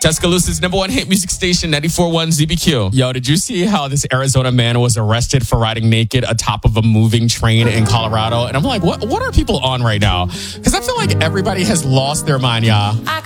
Tuscaloosa's number one hit music station, 94.1 ZBQ. Yo, did you see how this Arizona man was arrested for riding naked atop of a moving train in Colorado? And I'm like, what are people on right now? Because I feel like everybody has lost their mind, y'all.